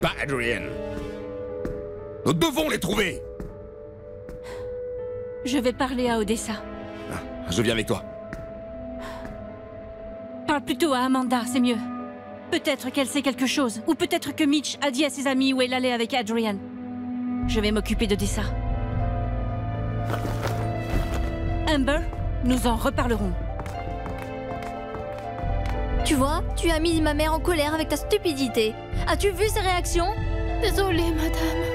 pas Adrian. Nous devons les trouver. Je vais parler à Odessa. Ah, je viens avec toi. Parle plutôt à Amanda, c'est mieux. Peut-être qu'elle sait quelque chose. Ou peut-être que Mitch a dit à ses amis où elle allait avec Adrian. Je vais m'occuper d'Odessa. Amber, nous en reparlerons. Tu vois, tu as mis ma mère en colère avec ta stupidité. As-tu vu ses réactions? Désolée, madame.